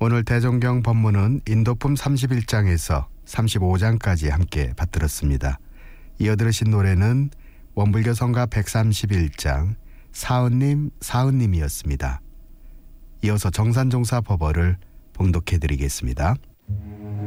오늘 대종경 법문은 인도품 31장에서 35장까지 함께 받들었습니다. 이어 들으신 노래는 원불교 성가 131장 사은님이었습니다. 이어서 정산종사 법어를 봉독해 드리겠습니다.